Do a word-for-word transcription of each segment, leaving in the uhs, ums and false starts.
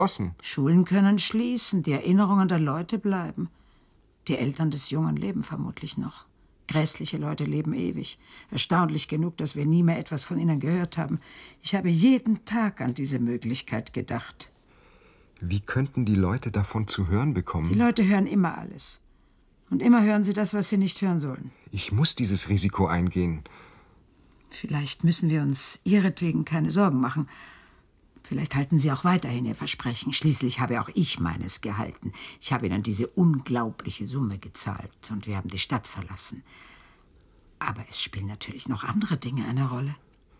Ossen. Schulen können schließen, die Erinnerungen der Leute bleiben. Die Eltern des Jungen leben vermutlich noch. Grässliche Leute leben ewig. Erstaunlich genug, dass wir nie mehr etwas von ihnen gehört haben. Ich habe jeden Tag an diese Möglichkeit gedacht. Wie könnten die Leute davon zu hören bekommen? Die Leute hören immer alles. Und immer hören sie das, was sie nicht hören sollen. Ich muss dieses Risiko eingehen. Vielleicht müssen wir uns ihretwegen keine Sorgen machen. Vielleicht halten Sie auch weiterhin Ihr Versprechen. Schließlich habe auch ich meines gehalten. Ich habe Ihnen diese unglaubliche Summe gezahlt und wir haben die Stadt verlassen. Aber es spielen natürlich noch andere Dinge eine Rolle.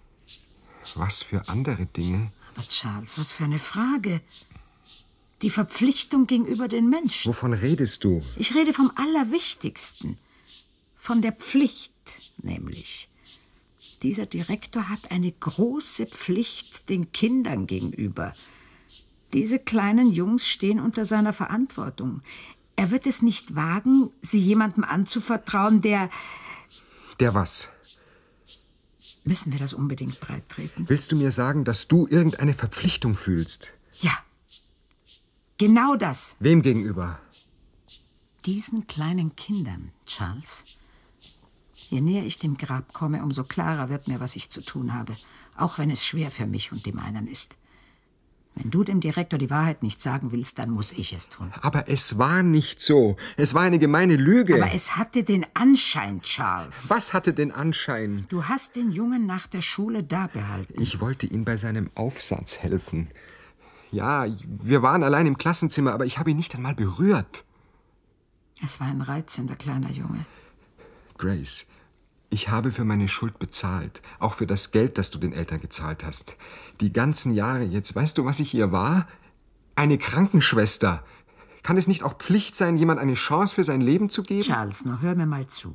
Was für andere Dinge? Aber Charles, was für eine Frage. Die Verpflichtung gegenüber den Menschen. Wovon redest du? Ich rede vom Allerwichtigsten. Von der Pflicht, nämlich. Dieser Direktor hat eine große Pflicht den Kindern gegenüber. Diese kleinen Jungs stehen unter seiner Verantwortung. Er wird es nicht wagen, sie jemandem anzuvertrauen, der... Der was? Müssen wir das unbedingt breittreten? Willst du mir sagen, dass du irgendeine Verpflichtung fühlst? Ja. Genau das. Wem gegenüber? Diesen kleinen Kindern, Charles. Je näher ich dem Grab komme, umso klarer wird mir, was ich zu tun habe. Auch wenn es schwer für mich und die meinen ist. Wenn du dem Direktor die Wahrheit nicht sagen willst, dann muss ich es tun. Aber es war nicht so. Es war eine gemeine Lüge. Aber es hatte den Anschein, Charles. Was hatte den Anschein? Du hast den Jungen nach der Schule da behalten. Ich wollte ihm bei seinem Aufsatz helfen. Ja, wir waren allein im Klassenzimmer, aber ich habe ihn nicht einmal berührt. Es war ein reizender kleiner Junge. Grace, ich habe für meine Schuld bezahlt. Auch für das Geld, das du den Eltern gezahlt hast. Die ganzen Jahre jetzt. Weißt du, was ich hier war? Eine Krankenschwester. Kann es nicht auch Pflicht sein, jemand eine Chance für sein Leben zu geben? Charles, nur hör mir mal zu.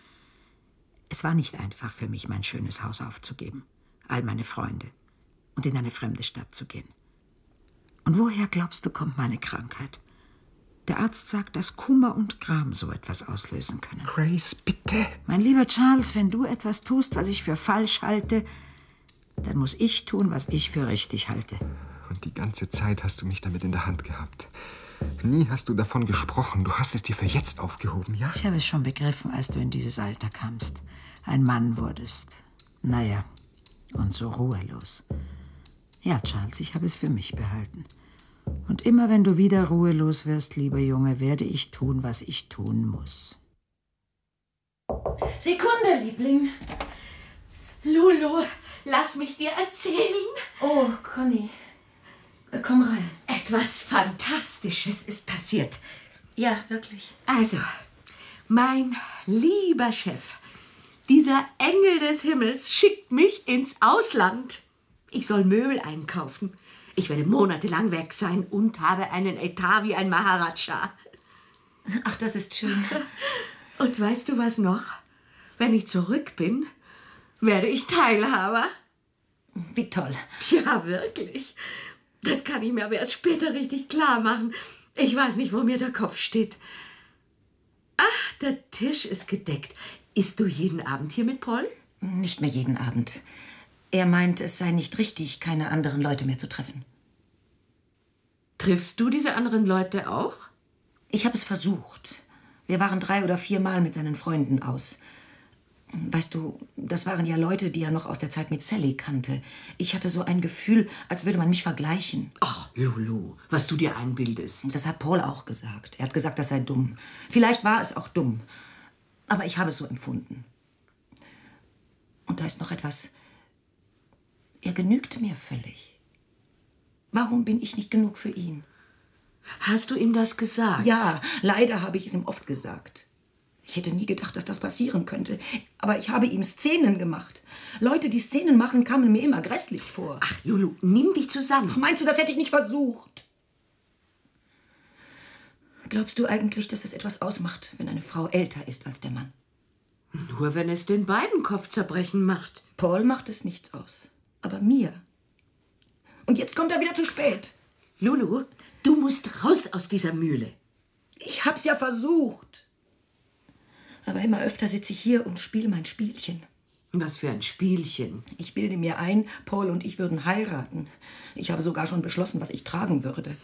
Es war nicht einfach für mich, mein schönes Haus aufzugeben. All meine Freunde. Und in eine fremde Stadt zu gehen. Und woher, glaubst du, kommt meine Krankheit? Der Arzt sagt, dass Kummer und Gram so etwas auslösen können. Grace, bitte. Mein lieber Charles, wenn du etwas tust, was ich für falsch halte, dann muss ich tun, was ich für richtig halte. Und die ganze Zeit hast du mich damit in der Hand gehabt. Nie hast du davon gesprochen. Du hast es dir für jetzt aufgehoben, ja? Ich habe es schon begriffen, als du in dieses Alter kamst. Ein Mann wurdest. Naja, und so ruhelos. Ja, Charles, ich habe es für mich behalten. Und immer wenn du wieder ruhelos wirst, lieber Junge, werde ich tun, was ich tun muss. Sekunde, Liebling. Lulu, lass mich dir erzählen. Oh, Conny, komm rein. Etwas Fantastisches ist passiert. Ja, wirklich. Also, mein lieber Chef, dieser Engel des Himmels schickt mich ins Ausland. Ich soll Möbel einkaufen. Ich werde monatelang weg sein und habe einen Etat wie ein Maharaja. Ach, das ist schön. Und weißt du was noch? Wenn ich zurück bin, werde ich Teilhaber. Wie toll. Ja, wirklich. Das kann ich mir aber erst später richtig klar machen. Ich weiß nicht, wo mir der Kopf steht. Ach, der Tisch ist gedeckt. Isst du jeden Abend hier mit Paul? Nicht mehr jeden Abend. Er meint, es sei nicht richtig, keine anderen Leute mehr zu treffen. Triffst du diese anderen Leute auch? Ich habe es versucht. Wir waren drei oder vier Mal mit seinen Freunden aus. Weißt du, das waren ja Leute, die er noch aus der Zeit mit Sally kannte. Ich hatte so ein Gefühl, als würde man mich vergleichen. Ach, Lulu, was du dir einbildest. Das hat Paul auch gesagt. Er hat gesagt, das sei dumm. Vielleicht war es auch dumm. Aber ich habe es so empfunden. Und da ist noch etwas. Er genügt mir völlig. Warum bin ich nicht genug für ihn? Hast du ihm das gesagt? Ja, leider habe ich es ihm oft gesagt. Ich hätte nie gedacht, dass das passieren könnte. Aber ich habe ihm Szenen gemacht. Leute, die Szenen machen, kamen mir immer grässlich vor. Ach, Lulu, nimm dich zusammen. Ach, meinst du, das hätte ich nicht versucht? Glaubst du eigentlich, dass es etwas ausmacht, wenn eine Frau älter ist als der Mann? Nur wenn es den beiden Kopfzerbrechen macht. Paul macht es nichts aus. Aber mir. Und jetzt kommt er wieder zu spät. Lulu, du musst raus aus dieser Mühle. Ich hab's ja versucht. Aber immer öfter sitze ich hier und spiele mein Spielchen. Was für ein Spielchen. Ich bilde mir ein, Paul und ich würden heiraten. Ich habe sogar schon beschlossen, was ich tragen würde.